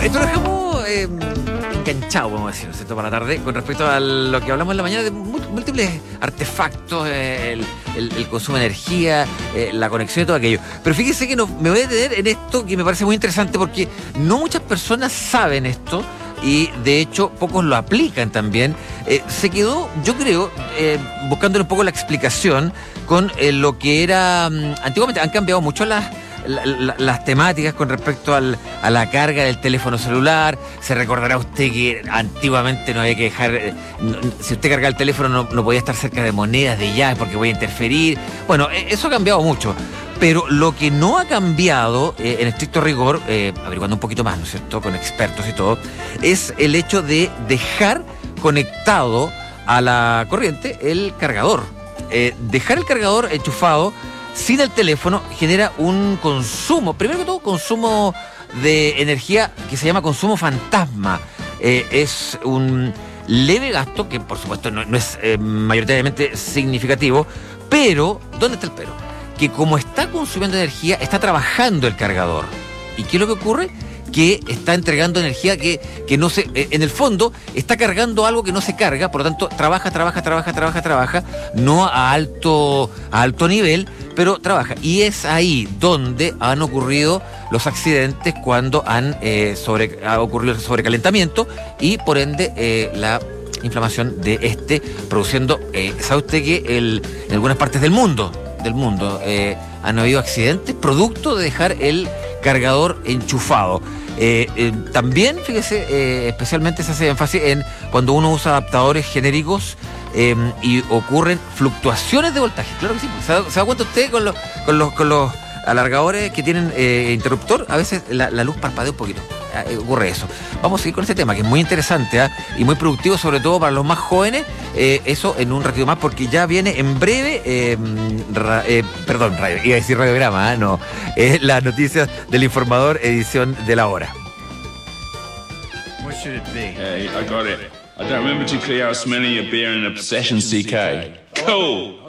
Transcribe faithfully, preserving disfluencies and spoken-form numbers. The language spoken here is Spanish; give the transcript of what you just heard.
Esto lo dejamos eh, enganchado, vamos a decir, ¿cierto? Para la tarde, con respecto a lo que hablamos en la mañana de múltiples artefactos, eh, el, el, el consumo de energía, eh, la conexión y todo aquello. Pero fíjese que no, me voy a detener en esto que me parece muy interesante porque no muchas personas saben esto. Y de hecho pocos lo aplican también. Eh, se quedó, yo creo, eh, buscándole un poco la explicación con eh, lo que era um, antiguamente. Han cambiado mucho las, la, la, las temáticas con respecto al, a la carga del teléfono celular. Se recordará usted que antiguamente no había que dejar, eh, no, si usted cargaba el teléfono no, no podía estar cerca de monedas de llaves porque voy a interferir. Bueno, eh, eso ha cambiado mucho. Pero lo que no ha cambiado, eh, en estricto rigor, eh, averiguando un poquito más, ¿no es cierto?, con expertos y todo, es el hecho de dejar conectado a la corriente el cargador. Eh, dejar el cargador enchufado sin el teléfono genera un consumo, primero que todo, consumo de energía que se llama consumo fantasma. Eh, es un leve gasto que, por supuesto, no, no es eh, mayoritariamente significativo, pero, ¿dónde está el pero? Que como está consumiendo energía, está trabajando el cargador. ¿Y qué es lo que ocurre? Que está entregando energía que, que no se... En el fondo, está cargando algo que no se carga, por lo tanto, trabaja, trabaja, trabaja, trabaja, trabaja, no a alto, a alto nivel, pero trabaja. Y es ahí donde han ocurrido los accidentes cuando han eh, sobre, ha ocurrido el sobrecalentamiento y, por ende, eh, la inflamación de este, produciendo... Eh, ¿sabe usted que el, en algunas partes del mundo... del mundo, eh, han habido accidentes producto de dejar el cargador enchufado? Eh, eh, también, fíjese, eh, especialmente se hace énfasis en cuando uno usa adaptadores genéricos eh, y ocurren fluctuaciones de voltaje. Claro que sí, ¿se da, se da cuenta usted con los, con los, con los alargadores que tienen eh, interruptor? A veces la, la luz parpadea un poquito. Eh, ocurre eso. Vamos a seguir con este tema que es muy interesante, ¿eh? Y muy productivo, sobre todo para los más jóvenes. Eh, eso en un ratito más, porque ya viene en breve, eh, ra, eh, perdón, radio, iba a decir radiograma, ¿eh? No, es eh, las noticias del Informador, edición de la hora. What should it be? Hey, I got it. I don't remember too clearly how smelling your beer and obsession, C K. Cool.